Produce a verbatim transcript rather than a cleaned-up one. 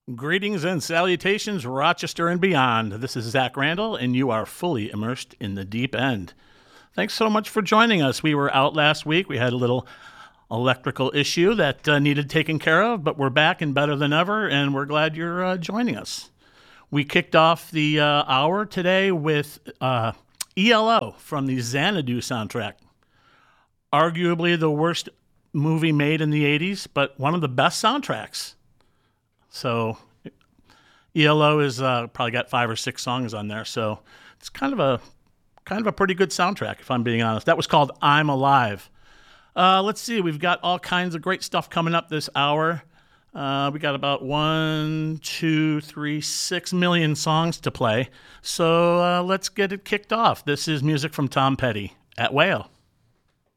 Greetings and salutations, Rochester and beyond. This is Zach Randall, and you are fully immersed in the deep end. Thanks so much for joining us. We were out last week. We had a little electrical issue that uh, needed taken care of, but we're back and better than ever, and we're glad you're uh, joining us. We kicked off the uh, hour today with uh, E L O from the Xanadu soundtrack. Arguably the worst movie made in the eighties, but one of the best soundtracks. So E L O is uh, probably got five or six songs on there, so it's kind of a kind of a pretty good soundtrack, if I'm being honest. That was called I'm Alive. Uh, let's see, we've got all kinds of great stuff coming up this hour. Uh, we got about one, two, three, six million songs to play. So uh, let's get it kicked off. This is music from Tom Petty at Whale.